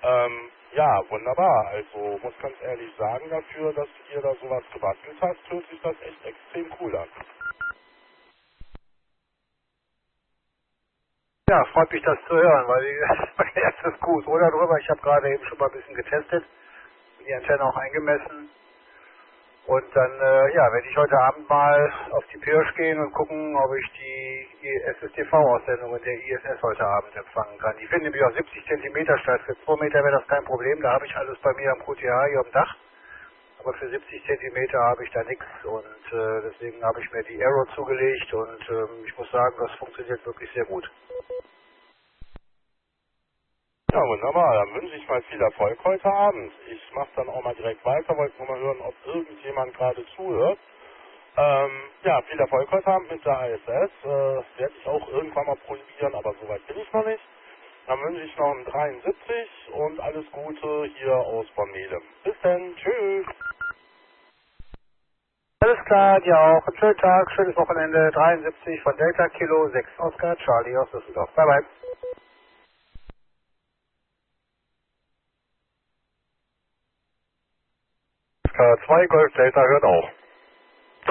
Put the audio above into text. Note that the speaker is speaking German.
Ja, wunderbar. Also muss ganz ehrlich sagen, dafür, dass ihr da sowas gebastelt habt, hört sich das echt extrem cool an. Ja, freut mich das zu hören, weil das ist mein erstes Cruise oder drüber. Ich habe gerade eben schon mal ein bisschen getestet, die Antenne auch eingemessen. Und dann, ja, werde ich heute Abend mal auf die Pirsch gehen und gucken, ob ich die SSTV-Aussendungen der ISS heute Abend empfangen kann. Die finden nämlich auf 70 Zentimeter statt. Für 2 Meter wäre das kein Problem, da habe ich alles bei mir am QTH hier am Dach. Aber für 70 Zentimeter habe ich da nichts und deswegen habe ich mir die Aero zugelegt und ich muss sagen, das funktioniert wirklich sehr gut. Ja, wunderbar. Dann wünsche ich mal viel Erfolg heute Abend. Ich mache dann auch mal direkt weiter, wollte nur mal hören, ob irgendjemand gerade zuhört. Ja, viel Erfolg heute Abend mit der ISS. Werde ich auch irgendwann mal probieren, aber soweit bin ich noch nicht. Dann wünsche ich noch einen 73 und alles Gute hier aus Bornedem. Bis dann. Tschüss. Alles klar, dir auch. Einen schönen Tag, schönes Wochenende. 73 von Delta Kilo 6 Oscar Charlie aus Düsseldorf. Bye bye. K2 Golf Delta hört auch.